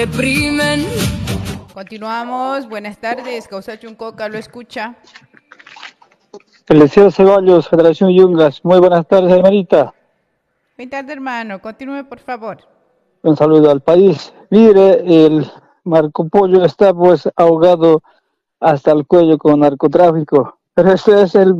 Deprimen. Continuamos, buenas tardes, Causa Chuncoca, lo escucha. Eliseo Ceballos, Federación Yungas. Muy buenas tardes, hermanita. Buenas tardes, hermano. Continúe, por favor. Un saludo al país. Mire, el Marco Pollo está pues ahogado hasta el cuello con narcotráfico. Pero eso es el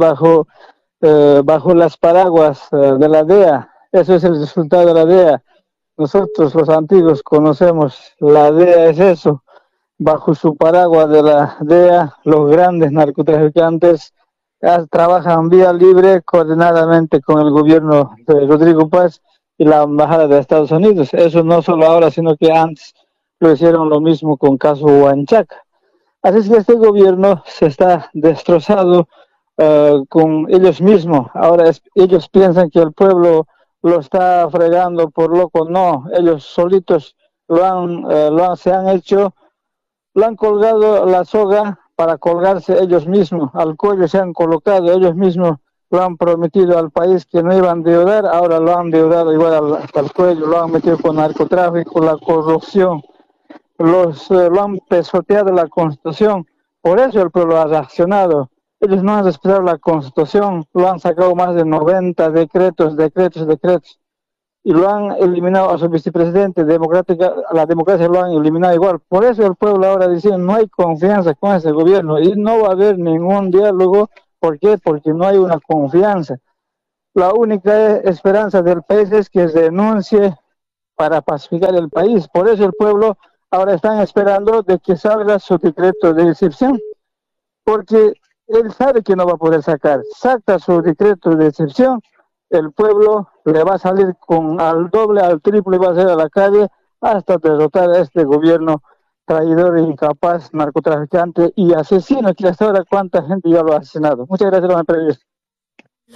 bajo las paraguas de la DEA. Eso es el resultado de la DEA. Nosotros los antiguos conocemos, la DEA es eso. Bajo su paraguas de la DEA, los grandes narcotraficantes trabajan vía libre coordinadamente con el gobierno de Rodrigo Paz y la embajada de Estados Unidos. Eso no solo ahora, sino que antes lo hicieron lo mismo con caso Huanchaca. Así es que este gobierno se está destrozado con ellos mismos. Ahora ellos piensan que el pueblo lo está fregando por loco. No, ellos solitos se han hecho, lo han colgado la soga para colgarse ellos mismos, al cuello se han colocado ellos mismos, lo han prometido al país que no iban a deudar, ahora lo han deudado igual hasta el cuello, lo han metido con narcotráfico, la corrupción, lo han pesoteado la Constitución, por eso el pueblo ha reaccionado. Ellos no han respetado la Constitución, lo han sacado más de 90 decretos, y lo han eliminado a su vicepresidente, la democracia lo han eliminado igual. Por eso el pueblo ahora dice, no hay confianza con ese gobierno y no va a haber ningún diálogo. ¿Por qué? Porque no hay una confianza. La única esperanza del país es que se denuncie para pacificar el país. Por eso el pueblo ahora está esperando de que salga su decreto de excepción, porque él sabe que no va a poder saca su decreto de excepción, el pueblo le va a salir con al doble, al triple, va a salir a la calle hasta derrotar a este gobierno traidor, incapaz, narcotraficante y asesino, que hasta ahora cuánta gente ya lo ha asesinado. Muchas gracias, hermano periodista.